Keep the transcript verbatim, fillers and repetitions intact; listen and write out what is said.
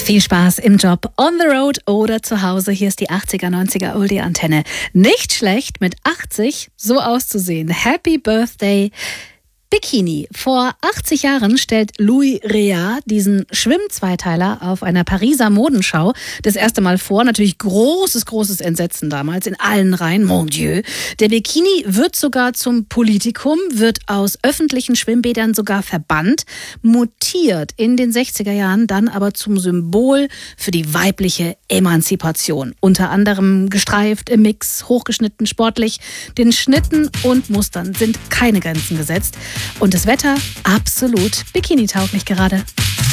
Viel Spaß im Job, on the road oder zu Hause. Hier ist die achtziger, neunziger Oldie-Antenne. Nicht schlecht, mit achtzig so auszusehen. Happy Birthday Bikini. Vor achtzig Jahren stellt Louis Réard diesen Schwimm-Zweiteiler auf einer Pariser Modenschau das erste Mal vor. Natürlich großes, großes Entsetzen damals in allen Reihen. Mon Dieu. Der Bikini wird sogar zum Politikum, wird aus öffentlichen Schwimmbädern sogar verbannt, mutiert in den sechziger Jahren dann aber zum Symbol für die weibliche Emanzipation. Unter anderem gestreift, im Mix, hochgeschnitten, sportlich. Den Schnitten und Mustern sind keine Grenzen gesetzt. Und das Wetter absolut bikini-tauglich gerade.